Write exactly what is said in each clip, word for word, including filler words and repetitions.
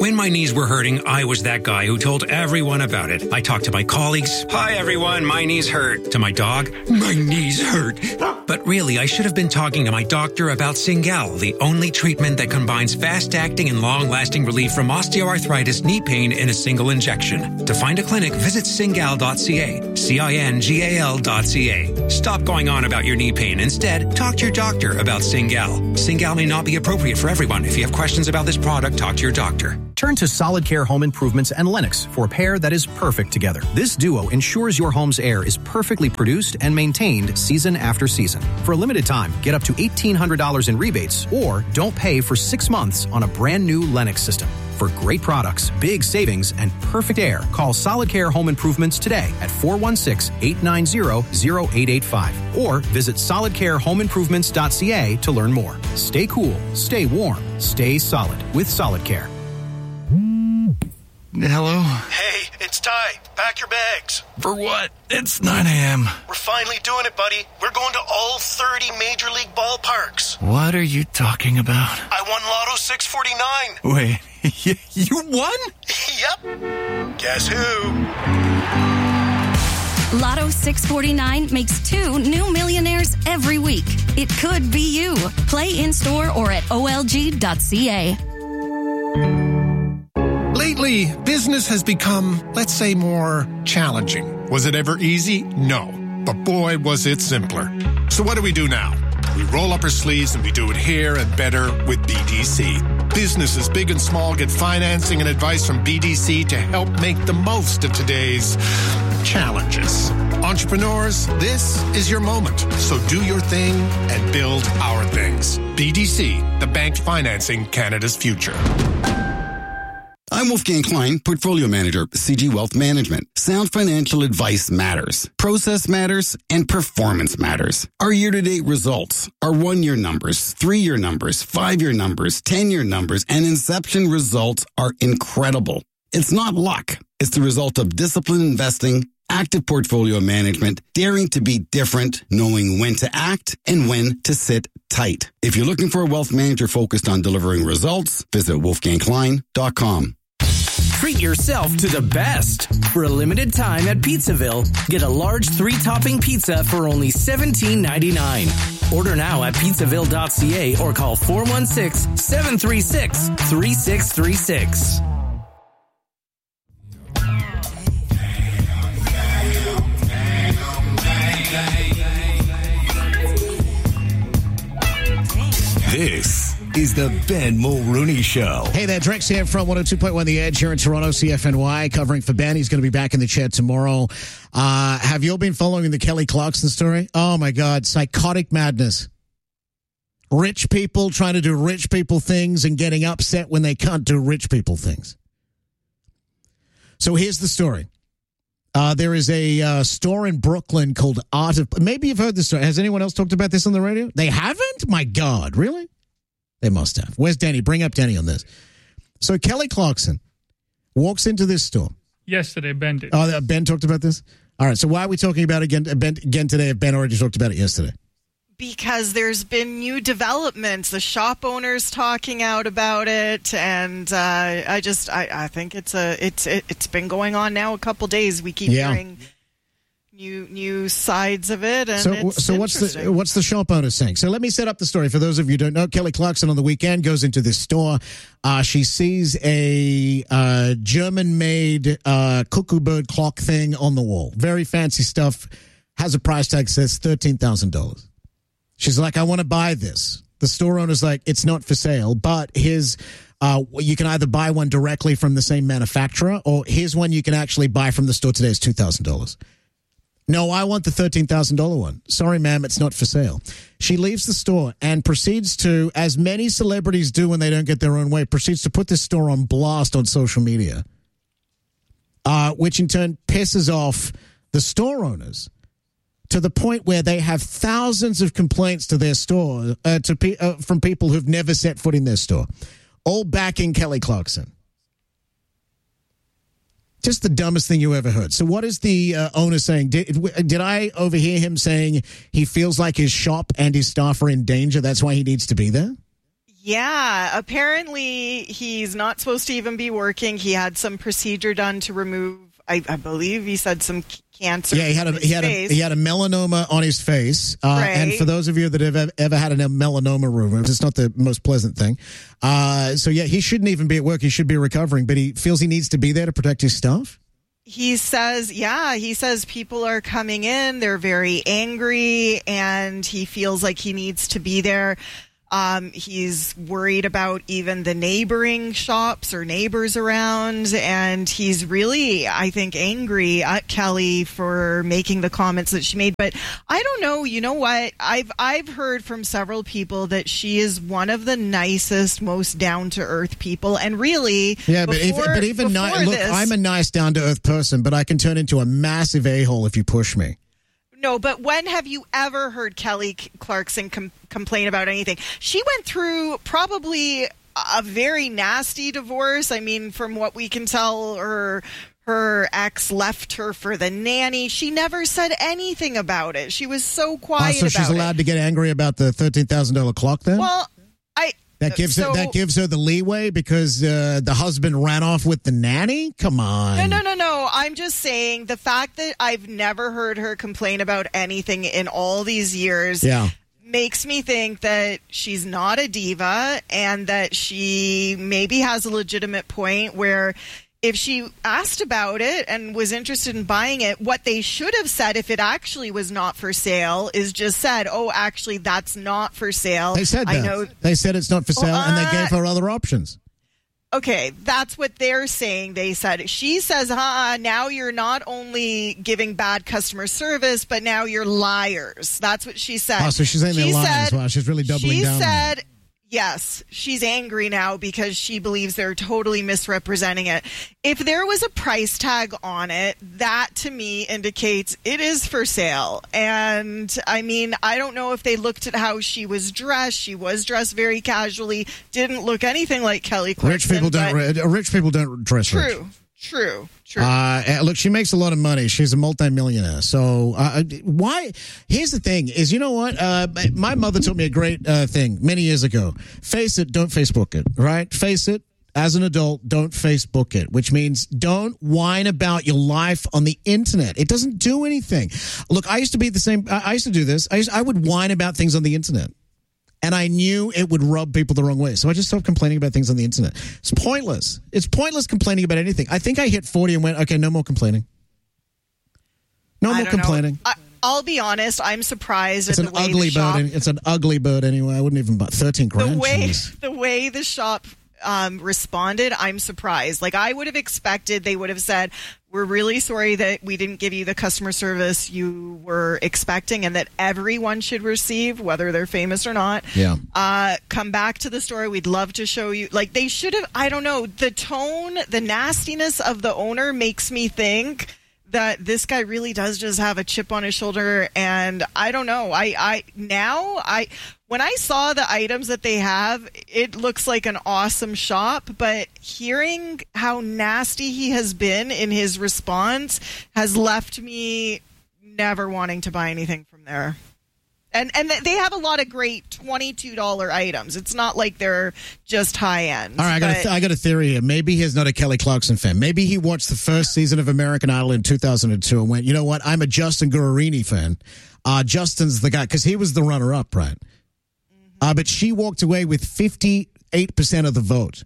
When my knees were hurting, I was that guy who told everyone about it. I talked to my colleagues. Hi, everyone. My knees hurt. To my dog. My knees hurt. But really, I should have been talking to my doctor about Cingal, the only treatment that combines fast-acting and long-lasting relief from osteoarthritis knee pain in a single injection. To find a clinic, visit cingal dot c a. C I N G A L dot C A. Stop going on about your knee pain. Instead, talk to your doctor about Cingal. Cingal may not be appropriate for everyone. If you have questions about this product, talk to your doctor. Turn to Solid Care Home Improvements and Lennox for a pair that is perfect together. This duo ensures your home's air is perfectly produced and maintained season after season. For a limited time, get up to eighteen hundred dollars in rebates or don't pay for six months on a brand new Lennox system. For great products, big savings, and perfect air, call Solid Care Home Improvements today at four one six, eight nine zero, zero eight eight five or visit solid care home improvements dot c a to learn more. Stay cool, stay warm, stay solid with Solid Care. Hello? Hey, it's Ty. Pack your bags. For what? It's nine a.m. We're finally doing it, buddy. We're going to all thirty Major League ballparks. What are you talking about? I won Lotto six forty-nine. Wait, you won? Yep. Guess who? Lotto six forty-nine makes two new millionaires every week. It could be you. Play in-store or at O L G dot C A. Lately, business has become, let's say, more challenging. Was it ever easy? No. But boy, was it simpler. So what do we do now? We roll up our sleeves and we do it here and better with B D C. Businesses big and small get financing and advice from B D C to help make the most of today's challenges. Entrepreneurs, this is your moment. So do your thing and build our things. B D C, the bank financing Canada's future. I'm Wolfgang Klein, Portfolio Manager, C G Wealth Management. Sound financial advice matters. Process matters, and performance matters. Our year-to-date results, our one-year numbers, three-year numbers, five-year numbers, ten-year numbers, and inception results are incredible. It's not luck. It's the result of disciplined investing, active portfolio management, daring to be different, knowing when to act and when to sit tight. If you're looking for a wealth manager focused on delivering results, visit wolfgang klein dot com. Treat yourself to the best. For a limited time at Pizzaville, get a large three-topping pizza for only seventeen ninety-nine. Order now at pizzaville dot c a or call four one six, seven three six, three six three six. This is the Ben Mulrooney Show. Hey there, Drex here from one oh two point one The Edge here in Toronto, C F N Y, covering for Ben. He's going to be back in the chair tomorrow. Uh, have you all been following the Kelly Clarkson story? Oh, my God. Psychotic madness. Rich people trying to do rich people things and getting upset when they can't do rich people things. So here's the story. Uh, there is a uh, store in Brooklyn called Art of... Maybe you've heard this story. Has anyone else talked about this on the radio? They haven't? My God, really? They must have. Where's Danny? Bring up Danny on this. So Kelly Clarkson walks into this store. Yesterday, Ben did. Oh, Ben talked about this? All right, so why are we talking about it again, Ben, again today if Ben already talked about it yesterday? Because there's been new developments. The shop owner's talking out about it, and uh, I just I, I think it's a it's it, it's been going on now a couple days. We keep yeah. hearing new new sides of it, and so it's so what's the what's the shop owner saying? So let me set up the story for those of you who don't know. Kelly Clarkson on the weekend goes into this store. Uh, she sees a uh, German-made uh, cuckoo bird clock thing on the wall. Very fancy stuff. Has a price tag, says thirteen thousand dollars. She's like, I want to buy this. The store owner's like, it's not for sale, but here's, uh, you can either buy one directly from the same manufacturer, or here's one you can actually buy from the store today. It's two thousand dollars. No, I want the thirteen thousand dollars one. Sorry, ma'am, it's not for sale. She leaves the store and proceeds to, as many celebrities do when they don't get their own way, proceeds to put this store on blast on social media, uh, which in turn pisses off the store owners, to the point where they have thousands of complaints to their store uh, to pe- uh, from people who've never set foot in their store, all backing Kelly Clarkson. Just the dumbest thing you ever heard. So what is the uh, owner saying? Did, did I overhear him saying he feels like his shop and his staff are in danger? That's why he needs to be there? Yeah, apparently he's not supposed to even be working. He had some procedure done to remove, I, I believe he said some cancer. Yeah, he had a he had face. a he had a melanoma on his face. Uh, right. And for those of you that have ever had a melanoma removed, it's not the most pleasant thing. Uh, so yeah, he shouldn't even be at work. He should be recovering, but he feels he needs to be there to protect his staff. He says, yeah, he says people are coming in. They're very angry, and he feels like he needs to be there. Um, he's worried about even the neighboring shops or neighbors around, and he's really, I think, angry at Kelly for making the comments that she made. But I don't know, you know what? I've I've heard from several people that she is one of the nicest, most down-to-earth people, and really, yeah, but before, even, but even ni- look, this, I'm a nice, down-to-earth person, but I can turn into a massive a-hole if you push me. No, but when have you ever heard Kelly Clarkson com- complain about anything? She went through probably a very nasty divorce. I mean, from what we can tell, her her ex left her for the nanny. She never said anything about it. She was so quiet oh, so about it. she's allowed to get angry about the thirteen thousand dollars clock then? Well, I... That gives so, her that gives her the leeway because uh, the husband ran off with the nanny? Come on. No, no, no, no. I'm just saying the fact that I've never heard her complain about anything in all these years yeah. makes me think that she's not a diva and that she maybe has a legitimate point where if she asked about it and was interested in buying it, what they should have said if it actually was not for sale is just said, oh, actually, that's not for sale. They said that. I know. They said it's not for sale, well, uh, and they gave her other options. Okay, that's what they're saying. They said, she says, uh, now you're not only giving bad customer service, but now you're liars. That's what she said. Oh, so she's saying she they're lying said, as well. She's really doubling she down. She said, on yes, she's angry now because she believes they're totally misrepresenting it. If there was a price tag on it, that to me indicates it is for sale. And I mean, I don't know if they looked at how she was dressed. She was dressed very casually, didn't look anything like Kelly Clarkson. Rich people don't. Uh, rich people don't dress true, rich. True, true, true. Uh, look, she makes a lot of money. She's a multimillionaire. So uh, why? Here's the thing: is you know what? Uh, my mother taught me a great uh, thing many years ago. Face it, don't Facebook it. Right? Face it. As an adult, don't Facebook it, which means don't whine about your life on the internet. It doesn't do anything. Look, I used to be the same. I used to do this. I used, I would whine about things on the internet. And I knew it would rub people the wrong way. So I just stopped complaining about things on the internet. It's pointless. It's pointless complaining about anything. I think I hit forty and went, okay, no more complaining. No I more complaining. I, I'll be honest, I'm surprised it's at an the way ugly the shop... bird. It's an ugly bird anyway. I wouldn't even buy thirteen grand. The way, Jeez. the way the shop um, responded, I'm surprised. Like, I would have expected they would have said, we're really sorry that we didn't give you the customer service you were expecting and that everyone should receive, whether they're famous or not. Yeah. Uh, come back to the store. We'd love to show you. Like, they should have, I don't know, the tone, the nastiness of the owner makes me think that this guy really does just have a chip on his shoulder. And I don't know. I, I now, I when I saw the items that they have, it looks like an awesome shop. But hearing how nasty he has been in his response has left me never wanting to buy anything from there. And and they have a lot of great twenty-two dollars items. It's not like they're just high end. All right, I got, a th- I got a theory here. Maybe he's not a Kelly Clarkson fan. Maybe he watched the first season of American Idol in two thousand two and went, you know what? I'm a Justin Guarini fan. Uh, Justin's the guy, because he was the runner-up, right? Mm-hmm. Uh, but she walked away with fifty-eight percent of the vote.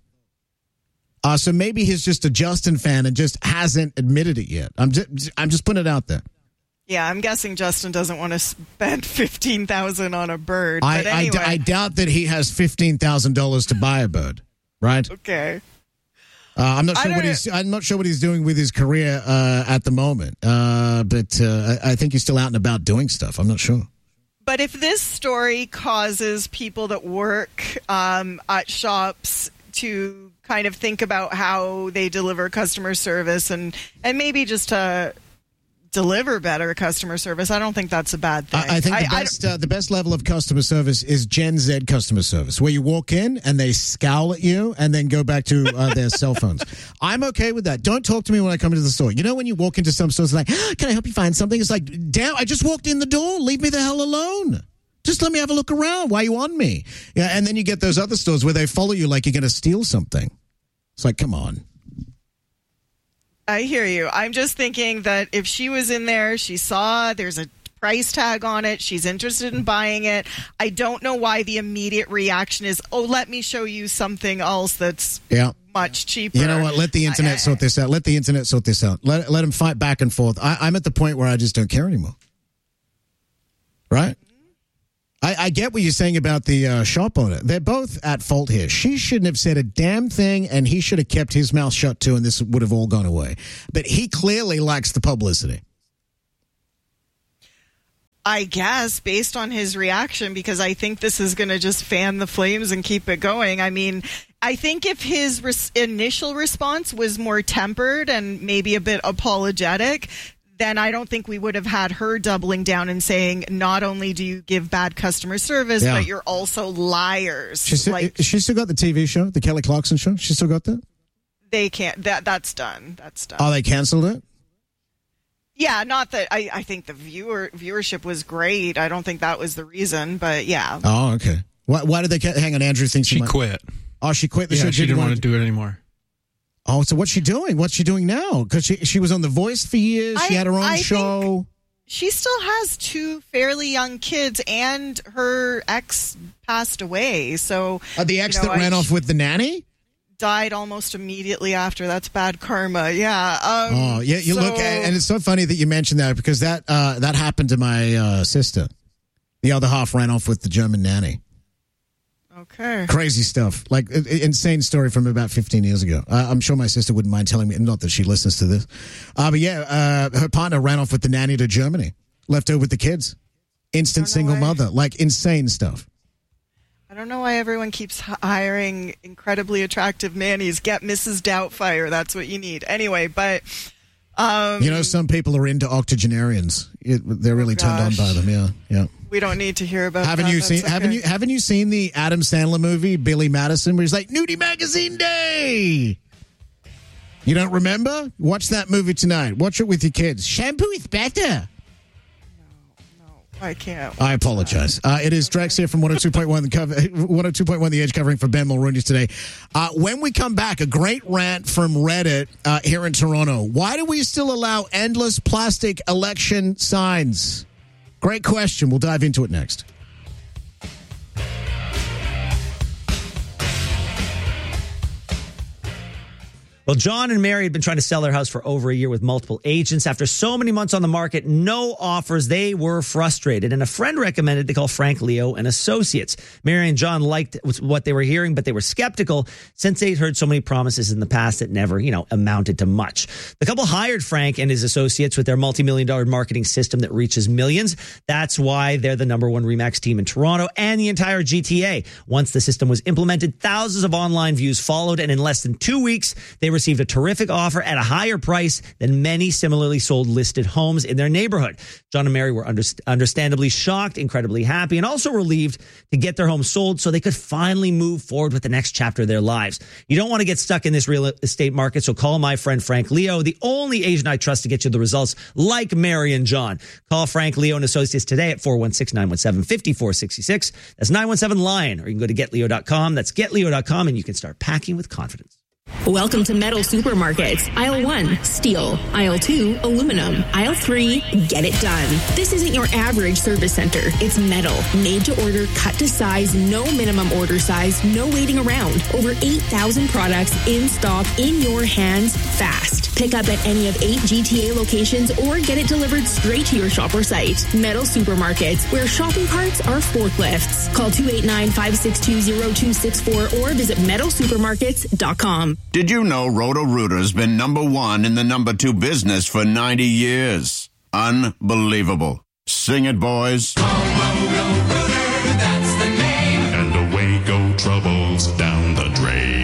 Uh, so maybe he's just a Justin fan and just hasn't admitted it yet. I'm just, I'm just putting it out there. Yeah, I'm guessing Justin doesn't want to spend fifteen thousand dollars on a bird. I, but anyway. I, I doubt that he has fifteen thousand dollars to buy a bird, right? Okay. Uh, I'm not sure what he's. I'm not sure what he's doing with his career uh, at the moment, uh, but uh, I, I think he's still out and about doing stuff. I'm not sure. But if this story causes people that work um, at shops to kind of think about how they deliver customer service and and maybe just to deliver better customer service, I don't think that's a bad thing. I, I think the I, best uh, the best level of customer service is Gen Z customer service, where you walk in and they scowl at you and then go back to uh, their cell phones. I'm okay with that. Don't talk to me when I come into the store. You know when you walk into some stores, like, oh, can I help you find something? It's like, damn, I just walked in the door. Leave me the hell alone. Just let me have a look around. Why are you on me? Yeah, and then you get those other stores where they follow you like you're going to steal something. It's like, come on. I hear you. I'm just thinking that if she was in there, she saw there's a price tag on it, she's interested in buying it. I don't know why the immediate reaction is, oh, let me show you something else that's yeah. much cheaper. You know what? Let the internet I, I, sort this out. Let the internet sort this out. Let, let them fight back and forth. I, I'm at the point where I just don't care anymore. Right? I, I get what you're saying about the uh, shop owner. They're both at fault here. She shouldn't have said a damn thing, and he should have kept his mouth shut too, and this would have all gone away. But he clearly likes the publicity. I guess, based on his reaction, because I think this is going to just fan the flames and keep it going. I mean, I think if his res- initial response was more tempered and maybe a bit apologetic, then I don't think we would have had her doubling down and saying, not only do you give bad customer service, yeah. but you're also liars. She's still, like, she's still got the T V show, the Kelly Clarkson show? She still got that? They can't. That That's done. That's done. Oh, they canceled it? Yeah, not that I, I think the viewer viewership was great. I don't think that was the reason, but yeah. Oh, okay. Why, why did they hang on? Andrew thinks she, she might, quit. Oh, she quit the yeah, show. She didn't want to do it anymore. Oh, so what's she doing? What's she doing now? Because she she was on The Voice for years. She I, had her own I show. She still has two fairly young kids, and her ex passed away. So uh, the ex you know, that ran I, off with the nanny? Died almost immediately after. That's bad karma. Yeah. Um, oh, yeah. You so, look, at, and it's so funny that you mentioned that because that uh, that happened to my uh, sister. The other half ran off with the German nanny. Okay. Crazy stuff. Like insane story from about fifteen years ago. Uh, I'm sure my sister wouldn't mind telling me. Not that she listens to this, uh, but yeah, uh, her partner ran off with the nanny to Germany, left her with the kids. Instant single why. mother. Like insane stuff. I don't know why everyone keeps hiring incredibly attractive nannies. Get Missus Doubtfire. That's what you need. Anyway, but... Um, you know, some people are into octogenarians. It, they're really oh turned on by them, yeah. yeah. We don't need to hear about haven't that. You That's seen, okay. haven't, you, haven't you seen the Adam Sandler movie, Billy Madison, where he's like, Nudie Magazine Day? You don't remember? Watch that movie tonight. Watch it with your kids. Shampoo is better. I can't. I apologize. Uh, it is Drex here from one oh two point one the cover, one oh two point one The Edge covering for Ben Mulrooney today. Uh, when we come back, a great rant from Reddit uh, here in Toronto. Why do we still allow endless plastic election signs? Great question. We'll dive into it next. Well, John and Mary had been trying to sell their house for over a year with multiple agents. After so many months on the market, no offers, they were frustrated. And a friend recommended they call Frank Leo and Associates. Mary and John liked what they were hearing, but they were skeptical since they'd heard so many promises in the past that never, you know, amounted to much. The couple hired Frank and his associates with their multi-million dollar marketing system that reaches millions. That's why they're the number one RE/MAX team in Toronto and the entire G T A. Once the system was implemented, thousands of online views followed, and in less than two weeks, they received a terrific offer at a higher price than many similarly sold listed homes in their neighborhood. John and Mary were under, understandably shocked, incredibly happy, and also relieved to get their home sold so they could finally move forward with the next chapter of their lives. You don't want to get stuck in this real estate market, so call my friend Frank Leo, the only agent I trust to get you the results like Mary and John. Call Frank Leo and Associates today at four one six, nine one seven, five four six six. That's nine one seven Lion, or you can go to get leo dot com. That's get leo dot com, and you can start packing with confidence. Welcome to Metal Supermarkets. Aisle one, steel. Aisle two, aluminum. Aisle three, get it done. This isn't your average service center. It's metal, made to order, cut to size, no minimum order size, no waiting around. Over eight thousand products in stock, in your hands, fast. Pick up at any of eight G T A locations or get it delivered straight to your shop or site. Metal Supermarkets, where shopping carts are forklifts. Call two eight nine, five six two, zero two six four or visit metal supermarkets dot com. Did you know Roto-Rooter's been number one in the number two business for ninety years? Unbelievable. Sing it, boys. Go, go, go, Rooter, that's the name. And away go troubles down the drain.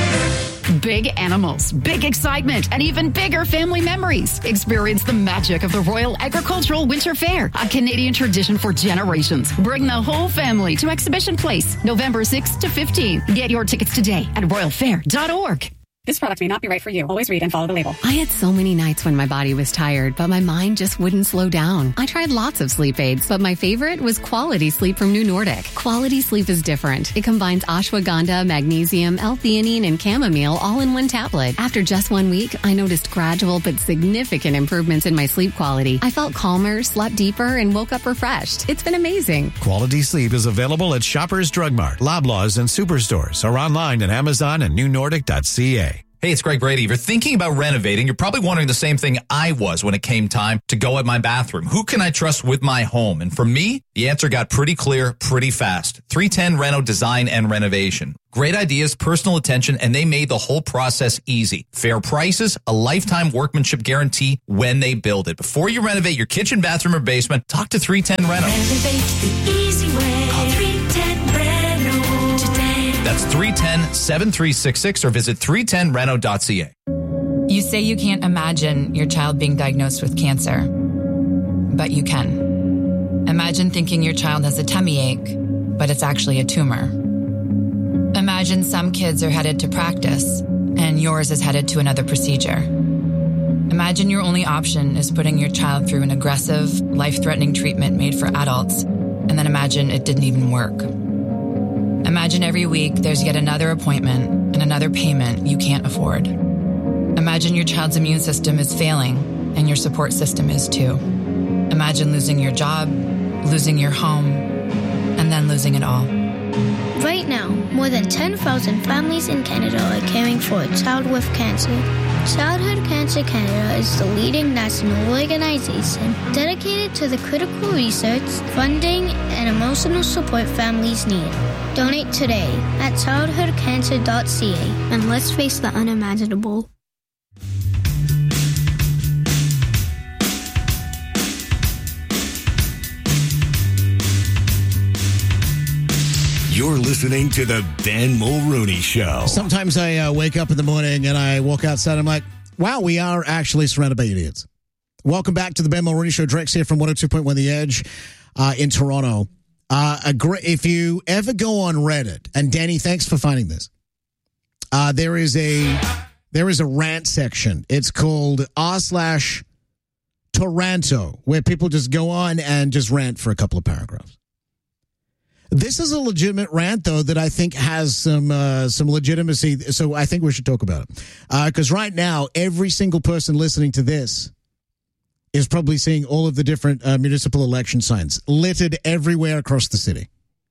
Big animals, big excitement, and even bigger family memories. Experience the magic of the Royal Agricultural Winter Fair, a Canadian tradition for generations. Bring the whole family to Exhibition Place, November sixth to fifteenth. Get your tickets today at royal fair dot org. This product may not be right for you. Always read and follow the label. I had so many nights when my body was tired, but my mind just wouldn't slow down. I tried lots of sleep aids, but my favorite was Quality Sleep from New Nordic. Quality Sleep is different. It combines ashwagandha, magnesium, L-theanine, and chamomile all in one tablet. After just one week, I noticed gradual but significant improvements in my sleep quality. I felt calmer, slept deeper, and woke up refreshed. It's been amazing. Quality Sleep is available at Shoppers Drug Mart, Loblaws, and Superstores, or online at Amazon and new nordic dot c a. Hey, it's Greg Brady. If you're thinking about renovating, you're probably wondering the same thing I was when it came time to go at my bathroom. Who can I trust with my home? And for me, the answer got pretty clear pretty fast. three ten Reno Design and Renovation. Great ideas, personal attention, and they made the whole process easy. Fair prices, a lifetime workmanship guarantee when they build it. Before you renovate your kitchen, bathroom, or basement, talk to three ten Reno. Renovate the easy way. Call three ten Reno today. That's three one zero, seven three six six or visit three ten reno dot c a. You say you can't imagine your child being diagnosed with cancer, but you can. Imagine thinking your child has a tummy ache, but it's actually a tumor. Imagine some kids are headed to practice, and yours is headed to another procedure. Imagine your only option is putting your child through an aggressive, life-threatening treatment made for adults, and then imagine it didn't even work. Imagine every week there's yet another appointment and another payment you can't afford. Imagine your child's immune system is failing, and your support system is too. Imagine losing your job, losing your home, and then losing it all. Right now, more than ten thousand families in Canada are caring for a child with cancer. Childhood Cancer Canada is the leading national organization dedicated to the critical research, funding, and emotional support families need. Donate today at childhood cancer dot c a and let's face the unimaginable. You're listening to the Ben Mulrooney Show. Sometimes I uh, wake up in the morning and I walk outside. I'm like, wow, we are actually surrounded by idiots. Welcome back to the Ben Mulrooney Show. Drex here from one oh two point one The Edge uh, in Toronto. Uh, a great, if you ever go on Reddit, and Danny, thanks for finding this. Uh, there is a there is a rant section. It's called r slash Toronto, where people just go on and just rant for a couple of paragraphs. This is a legitimate rant, though, that I think has some uh, some legitimacy. So I think we should talk about it. Because uh, right now, every single person listening to this is probably seeing all of the different uh, municipal election signs littered everywhere across the city.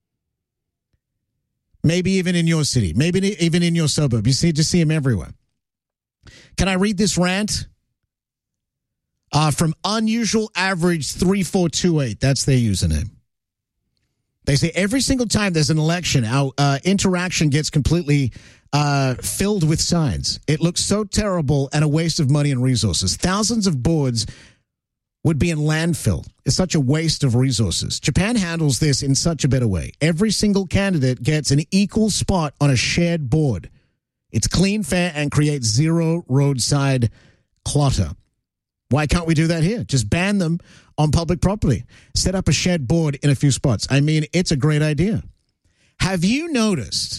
Maybe even in your city. Maybe even in your suburb. You see, just see them everywhere. Can I read this rant? Uh, from Unusual Average three four two eight. That's their username. They say every single time there's an election, our uh, interaction gets completely uh, filled with signs. It looks so terrible and a waste of money and resources. Thousands of boards would be in landfill. It's such a waste of resources. Japan handles this in such a better way. Every single candidate gets an equal spot on a shared board. It's clean, fair, and creates zero roadside clutter. Why can't we do that here? Just ban them on public property. Set up a shared board in a few spots. I mean, it's a great idea. Have you noticed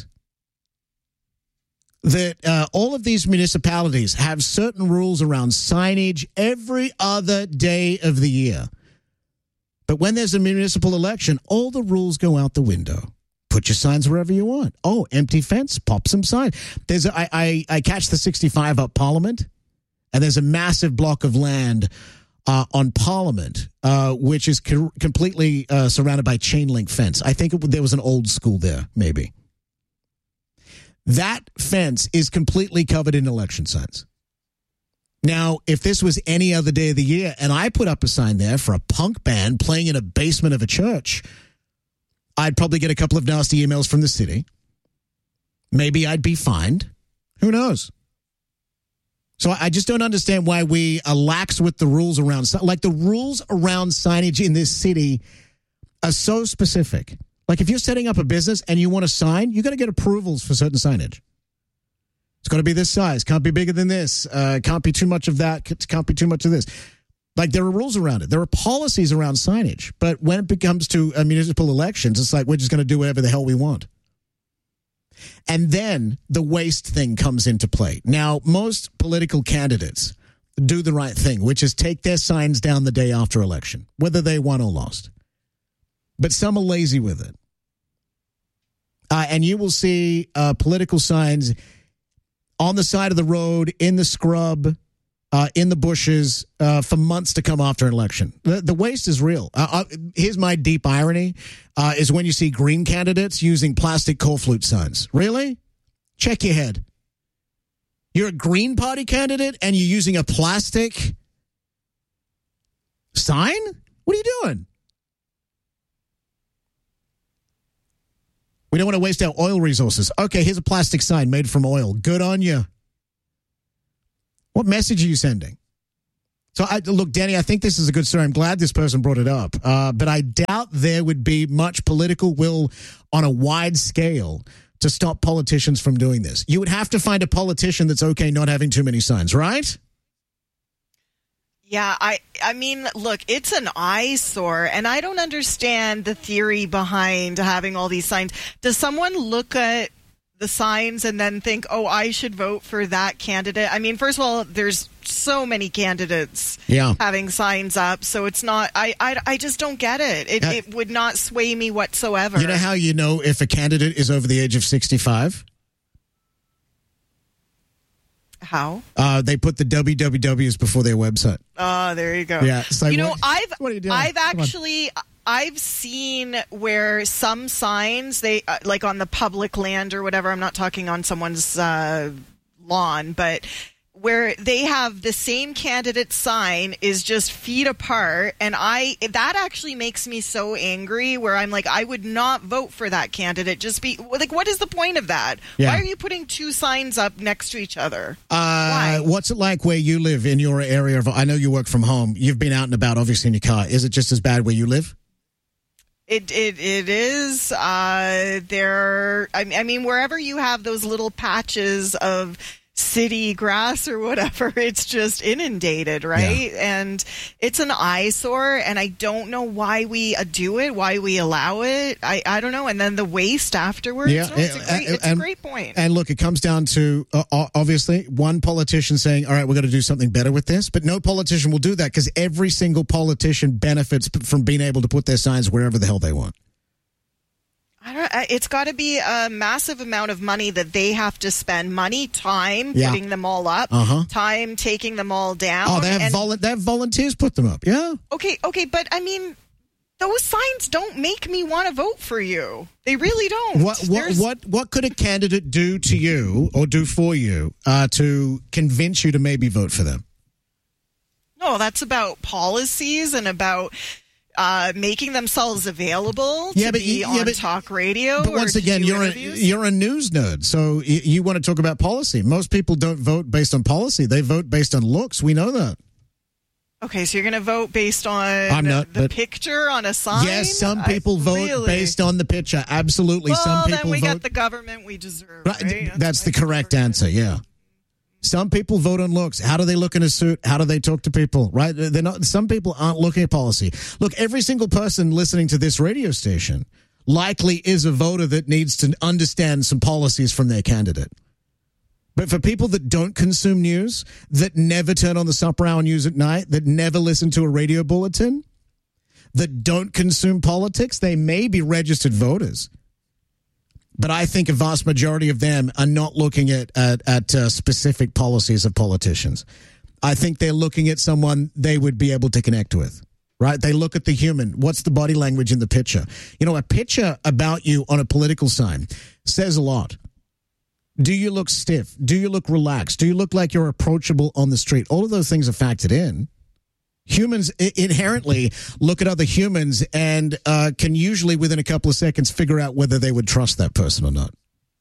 that uh, all of these municipalities have certain rules around signage every other day of the year? But when there's a municipal election, all the rules go out the window. Put your signs wherever you want. Oh, empty fence, pop some sign. There's a, I, I, I catch the sixty-five up Parliament, and there's a massive block of land uh, on Parliament, uh, which is co- completely uh, surrounded by chain link fence. I think it, there was an old school there, maybe. That fence is completely covered in election signs. Now, if this was any other day of the year and I put up a sign there for a punk band playing in a basement of a church, I'd probably get a couple of nasty emails from the city. Maybe I'd be fined. Who knows? So I just don't understand why we are lax with the rules around, like the rules around signage in this city are so specific. Like if you're setting up a business and you want a sign, you got to get approvals for certain signage. It's got to be this size. Can't be bigger than this. Uh, can't be too much of that. Can't be too much of this. Like there are rules around it. There are policies around signage. But when it becomes to uh, municipal elections, it's like we're just going to do whatever the hell we want. And then the waste thing comes into play. Now, most political candidates do the right thing, which is take their signs down the day after election, whether they won or lost. But some are lazy with it. Uh, and you will see uh, political signs on the side of the road, in the scrub, uh, in the bushes uh, for months to come after an election. The, the waste is real. Uh, uh, here's my deep irony, uh, is when you see Green candidates using plastic coal flute signs. Really? Check your head. You're a Green Party candidate and you're using a plastic sign? What are you doing? We don't want to waste our oil resources. Okay, here's a plastic sign made from oil. Good on you. What message are you sending? So, I, look, Danny, I think this is a good story. I'm glad this person brought it up. Uh, but I doubt there would be much political will on a wide scale to stop politicians from doing this. You would have to find a politician that's okay not having too many signs, right? Yeah, I I mean, look, it's an eyesore, and I don't understand the theory behind having all these signs. Does someone look at the signs and then think, oh, I should vote for that candidate? I mean, first of all, there's so many candidates yeah. having signs up, so it's not, I, I, I just don't get it. It, uh, it would not sway me whatsoever. You know how you know if a candidate is over the age of sixty-five? How? Uh, they put the W W Ws before their website. Oh, there you go. Yeah, like, you know, what, I've what are you doing? I've actually I've seen where some signs they uh, like on the public land or whatever. I'm not talking on someone's uh, lawn, but where they have the same candidate sign is just feet apart, and I that actually makes me so angry where I'm like, I would not vote for that candidate. Just be like, what is the point of that? Yeah. Why are you putting two signs up next to each other? Uh, what's it like where you live in your area of, I know you work from home. You've been out and about, obviously, in your car. Is it just as bad where you live? It it it is. Uh, there. I, I mean, wherever you have those little patches of city grass or whatever, it's just inundated, right? Yeah. And it's an eyesore, and I don't know why we uh, do it, why we allow it. I, I don't know. And then the waste afterwards. Yeah, no, it's a great, it's and, a great point. And look, it comes down to, uh, obviously, one politician saying, all right, we're going to do something better with this. But no politician will do that because every single politician benefits from being able to put their signs wherever the hell they want. I don't, it's got to be a massive amount of money that they have to spend. Money, time, yeah. putting them all up, uh-huh. time taking them all down. Oh, they have, and, volu- they have volunteers put them up, yeah. Okay, okay, but I mean, those signs don't make me want to vote for you. They really don't. What what, what what could a candidate do to you or do for you uh, to convince you to maybe vote for them? No, that's about policies and about Uh, making themselves available to yeah, but, be yeah, on but, talk radio. But once again, you're a, you're a news nerd, so you, you want to talk about policy. Most people don't vote based on policy; they vote based on looks. We know that. Okay, so you're going to vote based on I'm not, the but, picture on a sign? Yes, some people I, vote really? based on the picture. Absolutely, well, some people then we vote. got the government we deserve. Right, right? That's, that's the correct answer. Yeah. Some people vote on looks. How do they look in a suit? How do they talk to people? Right? They're not. Some people aren't looking at policy. Look, every single person listening to this radio station likely is a voter that needs to understand some policies from their candidate. But for people that don't consume news, that never turn on the supper hour news at night, that never listen to a radio bulletin, that don't consume politics, they may be registered voters. But I think a vast majority of them are not looking at at, at uh, specific policies of politicians. I think they're looking at someone they would be able to connect with, right? They look at the human. What's the body language in the picture? You know, a picture about you on a political sign says a lot. Do you look stiff? Do you look relaxed? Do you look like you're approachable on the street? All of those things are factored in. Humans inherently look at other humans and uh, can usually within a couple of seconds figure out whether they would trust that person or not.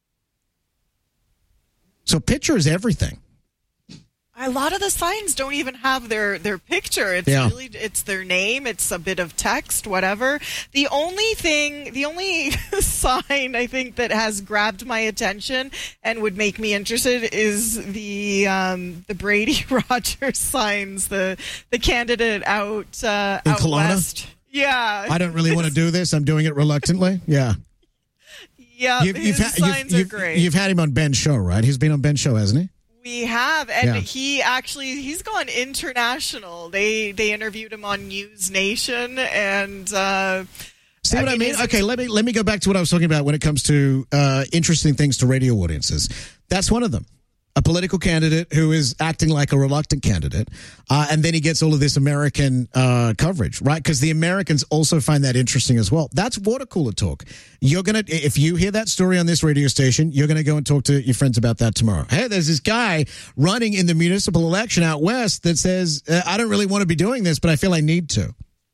So picture is everything. A lot of the signs don't even have their, their picture. It's yeah. really it's their name. It's a bit of text, whatever. The only thing, the only sign I think that has grabbed my attention and would make me interested is the um, the Brady Rogers signs. The the candidate out uh, out Kelowna? west. Yeah, I don't really want to do this. I'm doing it reluctantly. Yeah. Yeah, You've, his you've, ha- signs you've, are you've, great. You've had him on Ben's show, right? He's been on Ben's show, hasn't he? We have, and Yeah. he actually he's gone international. They they interviewed him on News Nation, and uh, See what I mean? his- Okay, let me let me go back to what I was talking about when it comes to uh, interesting things to radio audiences. That's one of them. A political candidate who is acting like a reluctant candidate, uh, and then he gets all of this American uh, coverage, right? Because the Americans also find that interesting as well. That's water cooler talk. You're gonna, if you hear that story on this radio station, you're gonna go and talk to your friends about that tomorrow. Hey, there's this guy running in the municipal election out west that says, uh, "I don't really want to be doing this, but I feel I need to."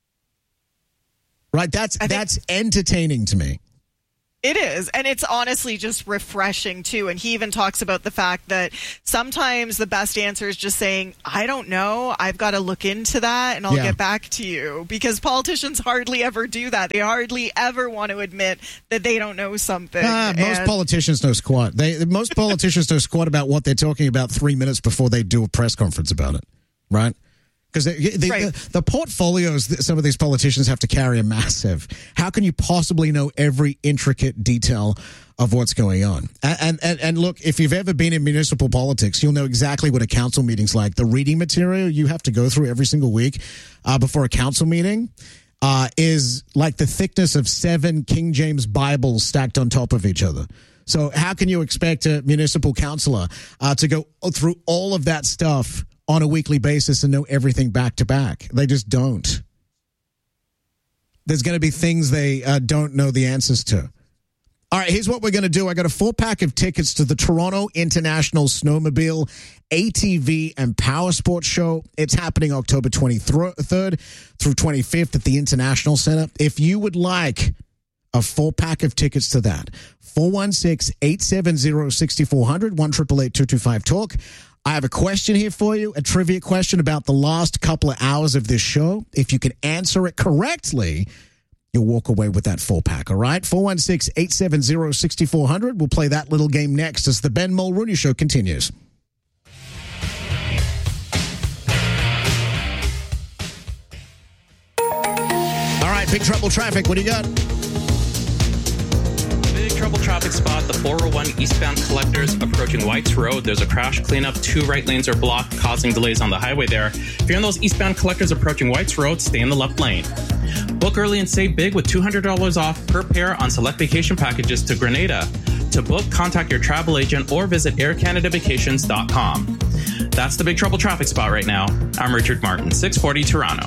Right? That's that's entertaining to me. It is, and it's honestly just refreshing, too. And he even talks about the fact that sometimes the best answer is just saying, I don't know, I've got to look into that, and I'll Yeah. get back to you. Because politicians hardly ever do that. They hardly ever want to admit that they don't know something. Ah, most And- politicians know squat. They most politicians know squat about what they're talking about three minutes before they do a press conference about it, right? Because the, the, the portfolios that some of these politicians have to carry are massive. How can you possibly know every intricate detail of what's going on? And, and, and look, if you've ever been in municipal politics, you'll know exactly what a council meeting's like. The reading material you have to go through every single week uh, before a council meeting uh, is like the thickness of seven King James Bibles stacked on top of each other. So how can you expect a municipal councillor uh, to go through all of that stuff on a weekly basis and know everything back to back? They just don't. There's going to be things they uh, don't know the answers to. All right, here's what we're going to do. I got a four pack of tickets to the Toronto International Snowmobile, A T V, and Power Sports Show. It's happening October twenty-third through twenty-fifth at the International Center. If you would like a full pack of tickets to that, four one six, eight seven zero, six four zero zero, one eight eight eight, two two five, talk. I have a question here for you, a trivia question about the last couple of hours of this show. If you can answer it correctly, you'll walk away with that full pack, all right? four one six, eight seven zero, six four zero zero. We'll play that little game next as the Ben Mulrooney Show continues. All right, Big Trouble Traffic, what do you got? Big trouble traffic spot, the four oh one eastbound collectors approaching White's Road. There's a crash cleanup. Two right lanes are blocked, causing delays on the highway there. If you're in those eastbound collectors approaching White's Road, stay in the left lane. Book early and save big with two hundred dollars off per pair on select vacation packages to Grenada. To book, contact your travel agent or visit air canada vacations dot com. That's the Big Trouble traffic spot right now. I'm Richard Martin, six forty Toronto.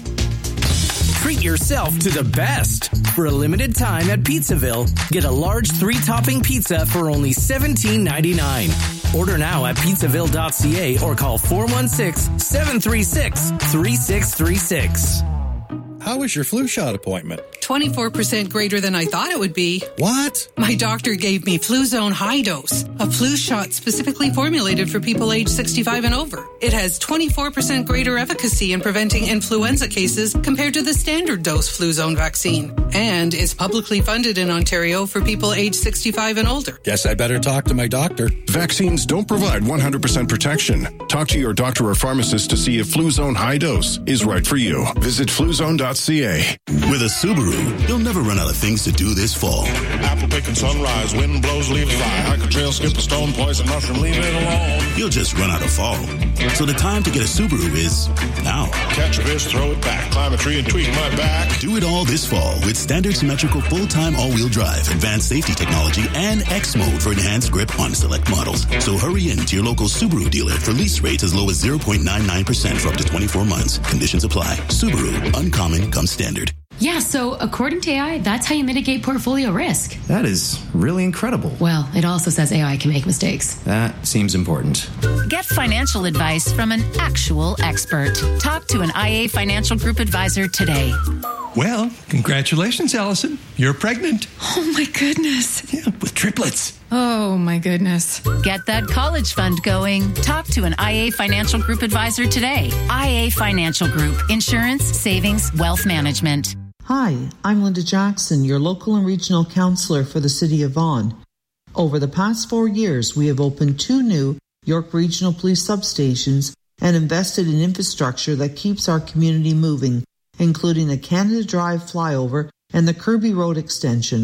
Treat yourself to the best. For a limited time at Pizzaville, get a large three-topping pizza for only seventeen ninety-nine. Order now at pizzaville dot c a or call four one six, seven three six, three six three six. How was your flu shot appointment? twenty-four percent greater than I thought it would be. What? My doctor gave me Fluzone High Dose, a flu shot specifically formulated for people age sixty-five and over. It has twenty-four percent greater efficacy in preventing influenza cases compared to the standard dose Fluzone vaccine, and is publicly funded in Ontario for people age sixty-five and older. Guess I better talk to my doctor. Vaccines don't provide one hundred percent protection. Talk to your doctor or pharmacist to see if Fluzone High Dose is right for you. Visit fluzone dot c a. With a Subaru, you'll never run out of things to do this fall. Apple picking sunrise, wind blows, leaves fly. Hike a trail, skip a stone, poison mushroom, leave it alone. You'll just run out of fall. So the time to get a Subaru is now. Catch a fish, throw it back, climb a tree and tweak my back. Do it all this fall with standard symmetrical full-time all-wheel drive, advanced safety technology, and X mode for enhanced grip on select models. So hurry in to your local Subaru dealer for lease rates as low as zero point nine nine percent for up to twenty-four months. Conditions apply. Subaru, uncommon comes standard. Yeah, so according to A I, that's how you mitigate portfolio risk. That is really incredible. Well, it also says A I can make mistakes. That seems important. Get financial advice from an actual expert. Talk to an I A Financial Group advisor today. Well, congratulations, Allison. You're pregnant. Oh, my goodness. Yeah, with triplets. Oh, my goodness. Get that college fund going. Talk to an I A Financial Group advisor today. I A Financial Group. Insurance, savings, wealth management. Hi, I'm Linda Jackson, your local and regional counselor for the City of Vaughan. Over the past four years, we have opened two new York Regional Police substations and invested in infrastructure that keeps our community moving, including the Canada Drive flyover and the Kirby Road extension.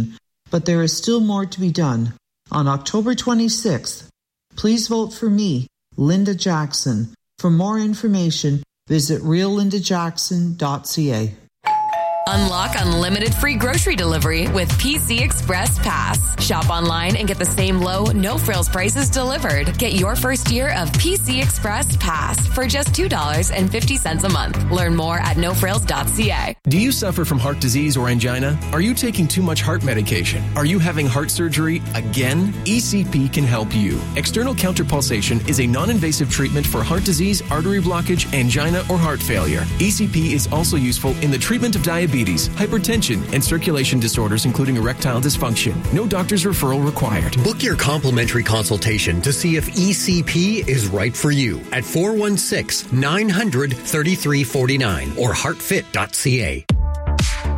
but there is still more to be done. On October twenty-sixth, please vote for me, Linda Jackson. For more information, visit real linda jackson dot c a. Unlock unlimited free grocery delivery with P C Express Pass. Shop online and get the same low, no-frills prices delivered. Get your first year of P C Express Pass for just two dollars and fifty cents a month. Learn more at no frills dot c a. Do you suffer from heart disease or angina? Are you taking too much heart medication? Are you having heart surgery again? E C P can help you. External counterpulsation is a non-invasive treatment for heart disease, artery blockage, angina, or heart failure. E C P is also useful in the treatment of diabetes, hypertension, and circulation disorders, including erectile dysfunction. No doctor's referral required. Book your complimentary consultation to see if E C P is right for you at four one six, nine hundred, thirty-three forty-nine or heart fit dot c a.